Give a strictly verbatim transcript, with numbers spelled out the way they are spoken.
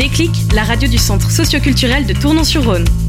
Déclic, la radio du centre socioculturel de Tournon-sur-Rhône.